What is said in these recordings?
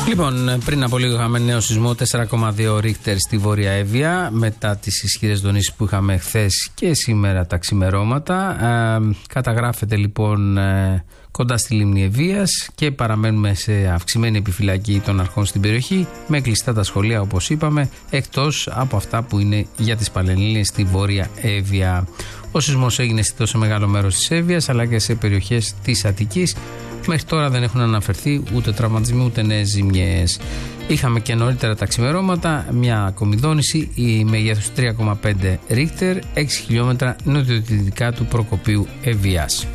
Λοιπόν, πριν από λίγο είχαμε νέο σεισμό 4,2 Ρίχτερ στη Βόρεια Εύβοια, μετά τις ισχυρές δονήσεις που είχαμε χθες και σήμερα τα ξημερώματα. Καταγράφεται λοιπόν κοντά στη λίμνη Ευβοίας και παραμένουμε σε αυξημένη επιφυλακή των αρχών στην περιοχή, με κλειστά τα σχολεία όπως είπαμε, εκτός από αυτά που είναι για τις Πανελλήνιες στη Βόρεια Εύβοια. Ο σεισμός έγινε σε τόσο μεγάλο μέρος της Εύβοιας αλλά και σε περιοχές της Αττικής. Μέχρι τώρα δεν έχουν αναφερθεί ούτε τραυματισμοί ούτε νέες ζημιές. Είχαμε και νωρίτερα τα ξημερώματα μια ακόμη δόνηση, η μεγέθους 3,5 Ρίχτερ, 6 χιλιόμετρα νοτιοδυτικά του Προκοπίου Ευβοίας.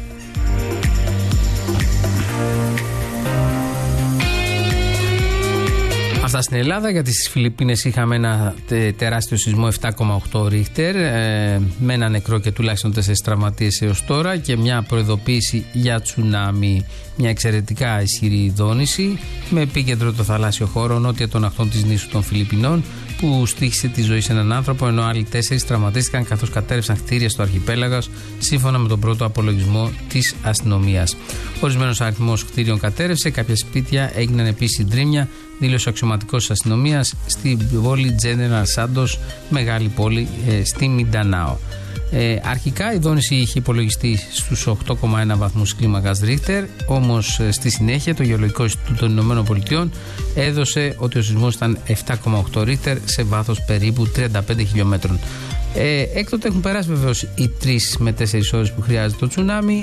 Αυτά στην Ελλάδα. Γιατί στις Φιλιππίνες είχαμε ένα τεράστιο σεισμό 7,8 Ρίχτερ, με ένα νεκρό και τουλάχιστον 4 τραυματίες έως τώρα και μια προειδοποίηση για τσουνάμι. Μια εξαιρετικά ισχυρή δόνηση με επίκεντρο το θαλάσσιο χώρο νότια των ακτών της νήσου των Φιλιππινών, που στοίχησε τη ζωή σε έναν άνθρωπο, ενώ άλλοι 4 τραυματίστηκαν καθώς κατέρευσαν κτίρια στο αρχιπέλαγος, σύμφωνα με τον πρώτο απολογισμό της αστυνομίας. Ορισμένος αριθμός κτίριων κατέρευσε, κάποια σπίτια έγιναν επίσης συντρίμμια, δήλωσε ο αξιωματικός της αστυνομίας στην πόλη General Santos, μεγάλη πόλη στη Μιντανάο. Αρχικά η δόνηση είχε υπολογιστεί στους 8,1 βαθμούς κλίμακας Ρίχτερ, όμως στη συνέχεια το Γεωλογικό Ινστιτούτο των Ηνωμένων Πολιτειών έδωσε ότι ο σεισμός ήταν 7,8 Ρίχτερ σε βάθος περίπου 35 χιλιόμετρων. Έκτοτε έχουν περάσει βεβαίως οι 3 με 4 ώρες που χρειάζεται το τσουνάμι.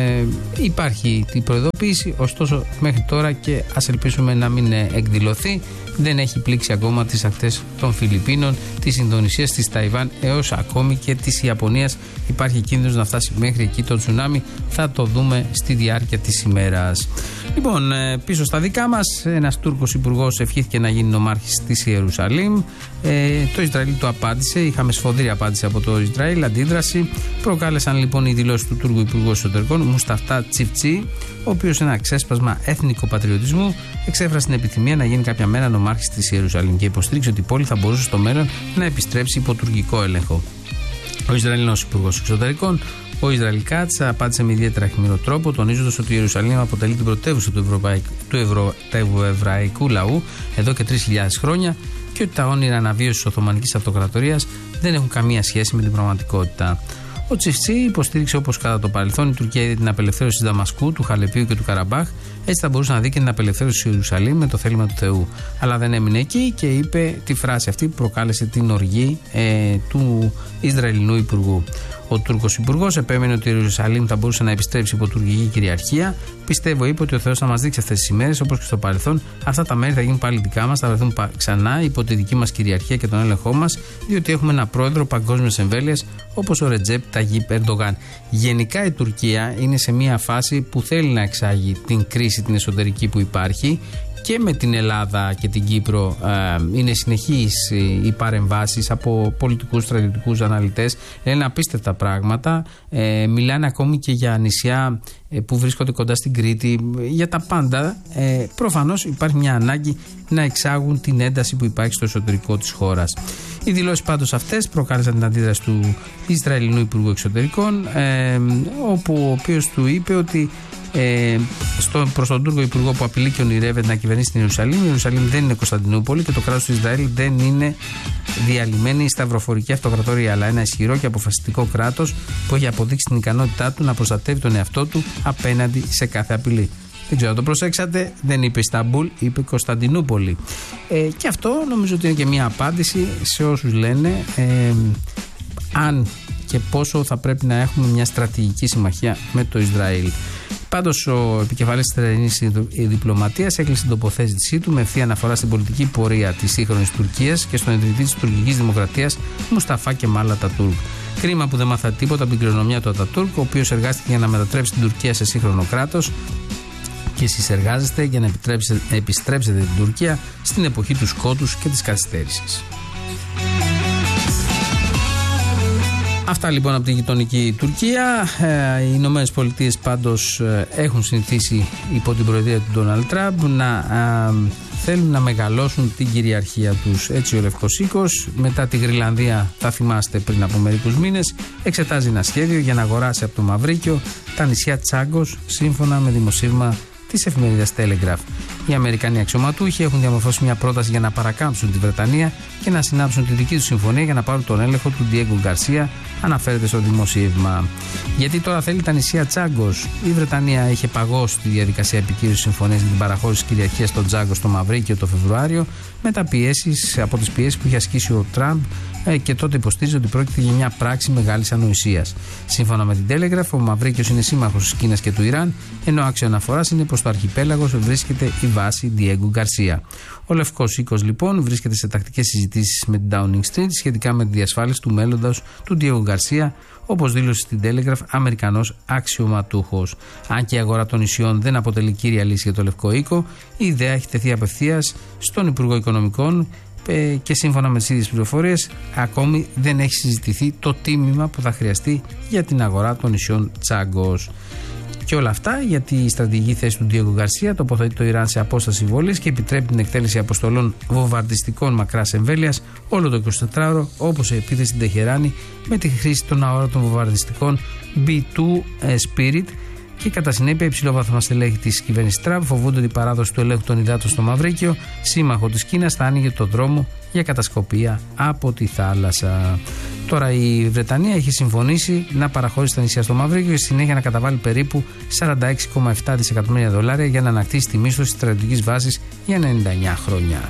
Υπάρχει την προειδοποίηση, ωστόσο μέχρι τώρα, και ας ελπίσουμε να μην εκδηλωθεί, δεν έχει πλήξει ακόμα τις ακτές των Φιλιππίνων, της Ινδονησίας, της Ταϊβάν έως ακόμη και της Ιαπωνίας. Υπάρχει κίνδυνος να φτάσει μέχρι εκεί το τσουνάμι. Θα το δούμε στη διάρκεια της ημέρας. Λοιπόν, πίσω στα δικά μας, ένας Τούρκος υπουργός ευχήθηκε να γίνει νομάρχης της Ιερουσαλήμ. Το Ισραήλ το απάντησε. Είχαμε σφοδρή απάντηση από το Ισραήλ, αντίδραση. Προκάλεσαν λοιπόν οι δηλώσεις του Τούρκου Υπουργού Εσωτερικών, Μουσταφά Τσιφτσί, ο οποίος σε ένα ξέσπασμα εθνικοπατριωτισμού εξέφρασε την επιθυμία να γίνει κάποια μέρα νομάρχης της Ιερουσαλήμ και υποστήριξε ότι η πόλη θα μπορούσε στο μέλλον να επιστρέψει υπό τουρκικό έλεγχο. Ο Ισραηλινός Υπουργός Εξωτερικών, ο Ισραήλ Κάτς, απάντησε με ιδιαίτερα αιχμηρό τρόπο, τονίζοντας ότι η Ιερουσαλήμ αποτελεί την πρωτεύουσα του εβραϊκού λαού εδώ και 3.000 χρόνια και ότι τα όνειρα αναβίωσης της Οθωμανικής Αυτοκρατορίας δεν έχουν καμία σχέση με την πραγματικότητα. Ο Τσιφτσί υποστήριξε, όπως κατά το παρελθόν η Τουρκία είδε την απελευθέρωση της Δαμασκού, του Χαλεπίου και του Καραμπάχ, έτσι θα μπορούσε να δει και την απελευθέρωση της Ιερουσαλήμ με το θέλημα του Θεού. Αλλά δεν έμεινε εκεί και είπε τη φράση αυτή που προκάλεσε την οργή του Ισραηλινού Υπουργού. Ο Τούρκος Υπουργός επέμενε ότι η Ιερουσαλήμ θα μπορούσε να επιστρέψει υπό τουρκική κυριαρχία. Πιστεύω, είπε, ότι ο Θεός θα μας δείξει αυτές τις ημέρες, όπως και στο παρελθόν, αυτά τα μέρη θα γίνουν πάλι δικά μας, θα βρεθούν ξανά υπό τη δική μας κυριαρχία και τον έλεγχό μας, διότι έχουμε ένα πρόεδρο παγκόσμιας εμβέλειας όπως ο Ρετζέπ Ταγίπ Ερντογάν. Γενικά η Τουρκία είναι σε μια φάση που θέλει να εξάγει την κρίση την εσωτερική που υπάρχει. Και με την Ελλάδα και την Κύπρο είναι συνεχείς οι παρεμβάσεις από πολιτικούς, στρατιωτικούς αναλυτές. Λένε απίστευτα πράγματα. Μιλάνε ακόμη και για νησιά που βρίσκονται κοντά στην Κρήτη, για τα πάντα. Προφανώς υπάρχει μια ανάγκη να εξάγουν την ένταση που υπάρχει στο εσωτερικό της χώρας. Οι δηλώσεις πάντως αυτές προκάλεσαν την αντίδραση του Ισραηλινού Υπουργού Εξωτερικών, όπου ο οποίος του είπε ότι προς τον Τούρκο Υπουργό που απειλεί και ονειρεύεται να κυβερνήσει την Ιερουσαλήμ, η Ιερουσαλήμ δεν είναι Κωνσταντινούπολη και το κράτος του Ισραήλ δεν είναι διαλυμένη σταυροφορική αυτοκρατορία, αλλά ένα ισχυρό και αποφασιστικό κράτος που έχει αποδείξει την ικανότητά του να προστατεύει τον εαυτό του απέναντι σε κάθε απειλή. Δεν ξέρω, το προσέξατε, δεν είπε Ισταμπούλ, είπε Κωνσταντινούπολη. Και αυτό νομίζω ότι είναι και μια απάντηση σε όσους λένε αν και πόσο θα πρέπει να έχουμε μια στρατηγική συμμαχία με το Ισραήλ. Πάντως, ο επικεφαλής της Ισραηλινής διπλωματίας έκλεισε την τοποθέτησή του με ευθεία αναφορά στην πολιτική πορεία της σύγχρονης Τουρκίας και στον ιδρυτή της τουρκικής δημοκρατίας, Μουσταφά Κεμάλ Ατατούρκ. Κρίμα που δεν μάθα τίποτα από την κληρονομιά του Ατατούρκ, ο οποίος εργάστηκε για να μετατρέψει την Τουρκία σε σύγχρονο κράτος, και εσείς εργάζεστε για να επιστρέψετε την Τουρκία στην εποχή του σκότους και της καθυστέρησης. Αυτά λοιπόν από την γειτονική Τουρκία. Οι Ηνωμένες Πολιτείες πάντως έχουν συνηθίσει υπό την προεδρία του Ντόναλντ Τραμπ να θέλουν να μεγαλώσουν την κυριαρχία τους. Έτσι ο Λευκός Οίκος, μετά τη Γρυλανδία, θα θυμάστε πριν από μερικούς μήνες, εξετάζει ένα σχέδιο για να αγοράσει από το Μαυρίκιο τα νησιά Τσάγκος, σύμφωνα με δημοσίευμα της εφημερίδας Telegraph. Οι Αμερικανοί αξιωματούχοι έχουν διαμορφώσει μια πρόταση για να παρακάμψουν τη Βρετανία και να συνάψουν τη δική του συμφωνία για να πάρουν τον έλεγχο του Ντιέγκο Γκαρσία, αναφέρεται στο δημοσίευμα. Γιατί τώρα θέλει τα νησιά Τσάγκος. Η Βρετανία είχε παγώσει τη διαδικασία επικύρωσης συμφωνίας για την παραχώρηση κυριαρχίας στον Τσάγκο στο Μαυρίκιο το Φεβρουάριο, μετά από τις πιέσεις που είχε ασκήσει ο Τραμπ και τότε υποστήριζε ότι πρόκειται για μια πράξη μεγάλης ανοησίας. Σύμφωνα με την Telegraph, ο Μαυρίκιος είναι σύμμαχος της Κίνας και του Ιράν, ενώ άξιο αναφοράς είναι προς το αρχιπέλαγος βρίσκεται η βάση Ντιέγκο Γκαρσία. Ο Λευκός Οίκος λοιπόν βρίσκεται σε τακτικές συζητήσεις με την Downing Street σχετικά με τη διασφάλιση του μέλλοντος του Ντιέγκο Γκαρσία, όπως δήλωσε στην Telegraph Αμερικανός αξιωματούχος. Αν και η αγορά των νησιών δεν αποτελεί κύρια λύση για το Λευκό Οίκο, η ιδέα έχει τεθεί απευθείας στον Υπουργό Οικονομικών και σύμφωνα με τις ίδιες πληροφορίες ακόμη δεν έχει συζητηθεί το τίμημα που θα χρειαστεί για την αγορά των νησιών Τσάγκος. Και όλα αυτά γιατί η στρατηγική θέση του Ντιέγκο Γκαρσία τοποθετεί το Ιράν σε απόσταση βολής και επιτρέπει την εκτέλεση αποστολών βομβαρδιστικών μακράς εμβέλειας όλο το 24ωρο, όπως η επίθεση στην Τεχεράνη με τη χρήση των αόρατων βομβαρδιστικών B-2 Spirit. Και κατά συνέπεια, υψηλόβαθμα στελέχη της κυβέρνησης Τραμπ φοβούνται ότι η παράδοση του ελέγχου των υδάτων στο Μαυρίκιο, σύμμαχο της Κίνας, θα άνοιγε το δρόμο για κατασκοπία από τη θάλασσα. Τώρα η Βρετανία έχει συμφωνήσει να παραχωρήσει τα νησιά στο Μαυρίκιο και στη συνέχεια να καταβάλει περίπου $46,7 δισεκατομμύρια για να ανακτήσει τη μίσθωση της στρατιωτικής βάσης για 99 χρόνια.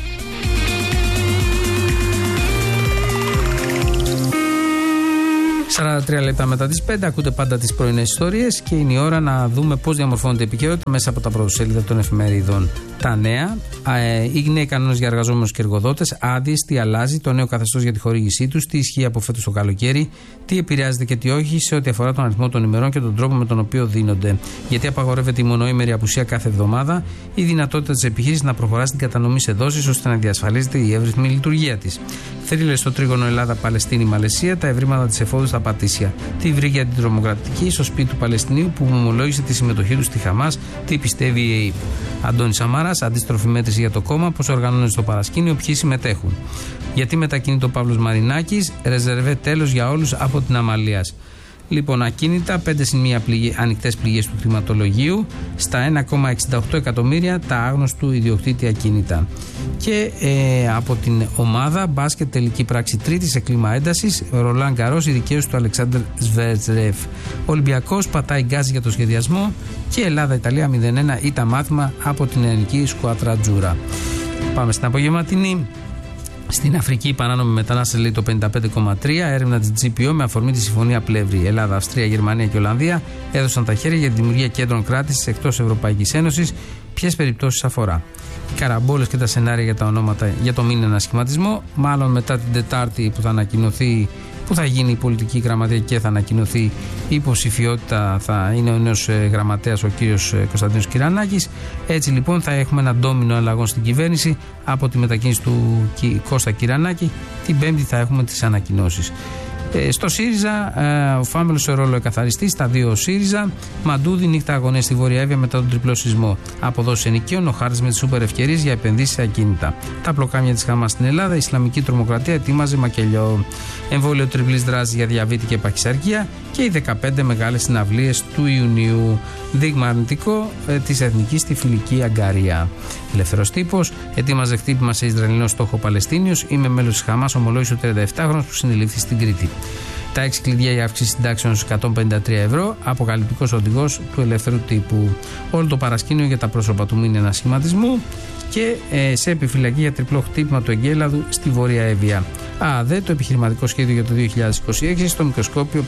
43 λεπτά μετά τις 5 ακούτε πάντα τις πρωινές ιστορίες και είναι η ώρα να δούμε πώς διαμορφώνεται η επικαιρότητα μέσα από τα πρωτοσέλιδα των εφημερίδων. Τα νέα, οι νέοι κανόνες για εργαζόμενους και εργοδότες, άδειες, τι αλλάζει, το νέο καθεστώς για τη χορήγησή τους, τι ισχύει από φέτος το καλοκαίρι, τι επηρεάζεται και τι όχι σε ό,τι αφορά τον αριθμό των ημερών και τον τρόπο με τον οποίο δίνονται. Γιατί απαγορεύεται η μονοήμερη απουσία κάθε εβδομάδα, η δυνατότητα της επιχείρησης να προχωρά στην κατανομή σε δόσεις ώστε να διασφαλίζεται η εύρυθμη λειτουργία της. Θρύλες στο τρίγωνο Ελλάδα-Παλαιστίνη-Μαλαισία, τα ευρήματα της εφόδου στα Πατήσια. Τι βρήκε αντιτρομοκρατική στο σπίτι του Παλαιστινίου που ομολόγησε τη συμμετοχή του στη Χαμάς, τι πιστεύει η ΕΕΠ. Αντώνης Σαμάρας, αντίστροφη μέτρηση για το κόμμα, πώς οργανώνεται στο παρασκήνιο, ποιοι συμμετέχουν. Γιατί μετακινείται ο Παύλος Μαρινάκης, ρεζερβέ τέλος για όλους από την Αμαλίας. Λοιπόν, ακίνητα, 5 σημεία ανοιχτές πληγές του κτηματολογίου, στα 1,68 εκατομμύρια τα άγνωστου ιδιοκτήτη ακίνητα. Και από την ομάδα μπάσκετ τελική πράξη τρίτη σε κλίμα έντασης, Ρολάν Γκαρός, η δικαίωση του Αλεξάνδρ Σβέρτζρεφ. Ολυμπιακός πατάει γκάζι για το σχεδιασμό και Ελλάδα-Ιταλία 0-1 ήταν μάθημα από την ελληνική σκουάτρα Τζούρα. Πάμε στην απογευματινή. Στην Αφρική, η παράνομη μετανάστευση λέει το 55,3. Έρευνα της GPO με αφορμή τη συμφωνία Πλεύρη. Ελλάδα, Αυστρία, Γερμανία και Ολλανδία έδωσαν τα χέρια για τη δημιουργία κέντρων κράτησης εκτός Ευρωπαϊκής Ένωσης. Ποιες περιπτώσεις αφορά? Οι καραμπόλες και τα σενάρια για τα ονόματα για το μήνα ανασχηματισμό. Μάλλον μετά την Τετάρτη που θα ανακοινωθεί, που θα γίνει η πολιτική γραμματεία και θα ανακοινωθεί η υποψηφιότητα, θα είναι ο νέος γραμματέας ο κύριος Κωνσταντίνος Κυρανάκης. Έτσι λοιπόν θα έχουμε ένα ντόμινο αλλαγών στην κυβέρνηση από τη μετακίνηση του Κώστα Κυρανάκη. Την Πέμπτη θα έχουμε τις ανακοινώσεις. Στο ΣΥΡΙΖΑ, ο Φάμελος σε ρόλο εκαθαριστή, στα 2 ΣΥΡΙΖΑ, Μαντούδη, νύχτα αγωνία στη Βόρεια Εύβοια μετά τον τριπλό σεισμό. Αποδόσεις ενοικίων, ο χάρτης με τις σούπερ ευκαιρίες για επενδύσεις σε ακίνητα. Τα πλοκάμια της Χαμάς στην Ελλάδα, η Ισλαμική τρομοκρατία ετοίμαζε μακελιό. Εμβόλιο τριπλής δράσης για διαβήτη και παχυσαρκία και οι 15 μεγάλες συναυλίες του Ιουνίου. Δείγμα αρνητικό της εθνικής στη φιλική Αγκαρία. Ελεύθερος τύπος, ετοίμαζε χτύπημα σε Ισραηλινό στόχο Παλαιστίνιος. Είμαι μέλος της Χαμάς, ομολόγησε ο 37χρονος που συνελήφθη στην Κρήτη. Τα 6 κλειδιά για αύξηση συντάξεων στους 153 ευρώ, αποκαλυπτικός οδηγός του ελεύθερου τύπου. Όλο το παρασκήνιο για τα πρόσωπα του μήνυ ανασχηματισμού και σε επιφυλακή για τριπλό χτύπημα του εγκέλαδου στη Βόρεια Εύβοια. ΑΔΕ, το επιχειρηματικό σχέδιο για το 2026, στο μικροσκόπιο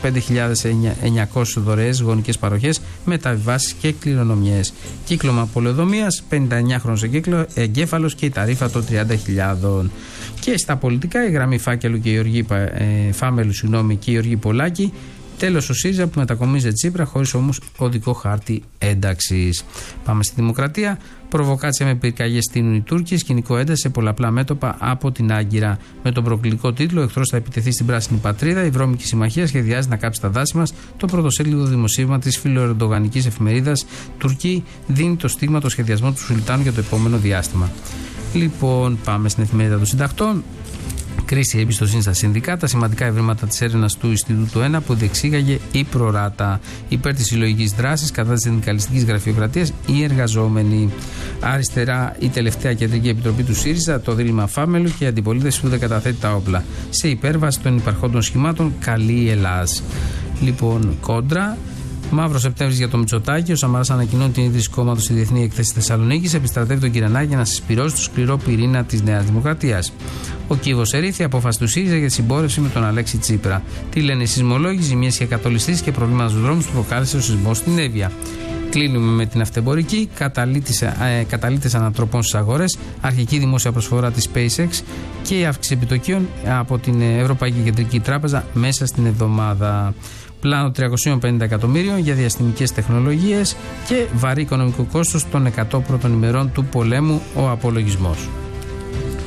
5.900 δωρεές γονικές παροχές, μεταβιβάσεις και κληρονομιές. Κύκλωμα πολεοδομίας, 59χρονος εγκέφαλος και η ταρίφα των 30.000. Και στα πολιτικά, η γραμμή Φάκελου και Φάμελου και η Γιώργη Πολάκη. Τέλος ο ΣΥΡΙΖΑ που μετακομίζει Τσίπρα χωρίς όμως οδικό χάρτη ένταξης. Πάμε στη Δημοκρατία. Προβοκάτσια με πυρκαγιές στείνουν οι Τούρκοι, σκηνικό ένταση σε πολλαπλά μέτωπα από την Άγκυρα. Με τον προκλητικό τίτλο «Εχθρός θα επιτεθεί στην πράσινη πατρίδα», η βρώμικη συμμαχία σχεδιάζει να κάψει τα δάση μας. Το πρωτοσέλιδο δημοσίευμα της φιλοερντογανικής εφημερίδας Τουρκή δίνει το στίγμα το σχεδιασμό του Σουλτάνου για το επόμενο διάστημα. Λοιπόν, πάμε στην εφημερίδα των συντακτών. Κρίση εμπιστοσύνη στα συνδικάτα, σημαντικά ευρήματα της έρευνας του Ινστιτούτου 1 που διεξήγαγε η Προράτα. Υπέρ της συλλογικής δράσης κατά της συνδικαλιστικής γραφειοκρατίας οι εργαζόμενοι. Αριστερά, η τελευταία κεντρική επιτροπή του ΣΥΡΙΖΑ, το δίλημμα Φάμελου και η αντιπολίτευση που δεν καταθέτει τα όπλα. Σε υπέρβαση των υπαρχόντων σχημάτων, καλή η Ελλάς. Λοιπόν, κόντρα. Μαύρο Σεπτέμβρη για το Μητσοτάκη. Ο Σαμαράς ανακοινώνει την ίδρυση κόμματος στη Διεθνή Έκθεση Θεσσαλονίκης. Επιστρατεύει τον Κυρανάκη για να συσπυρώσει το σκληρό πυρήνα της Νέας Δημοκρατίας. Ο Κίβος Ερήθη, απόφαση του ΣΥΡΙΖΑ για τη συμπόρευση με τον Αλέξη Τσίπρα. Τι λένε οι σεισμολόγοι, ζημιές και κατολιστήσεις και προβλήματα στους δρόμους που προκάλεσε ο σεισμός στην Εύβοια. Κλείνουμε με την αυτεμπορική. Καταλύτες ανατροπών στις αγορές, αρχική δημόσια προσφορά της SpaceX και η αύξηση επιτοκίων από την Ευρωπαϊκή Κεντρική Τράπεζα μέσα στην εβδομάδα. Πλάνο 350 εκατομμύριων για διαστημικές τεχνολογίες και βαρύ οικονομικό κόστος των 100 πρώτων ημερών του πολέμου ο απολογισμός.